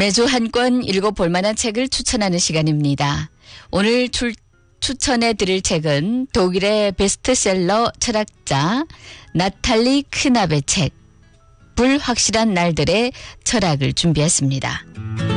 매주 한 권 읽어볼 만한 책을 추천하는 시간입니다. 오늘 추천해 드릴 책은 독일의 베스트셀러 철학자 나탈리 크납의 책 불확실한 날들의 철학을 준비했습니다.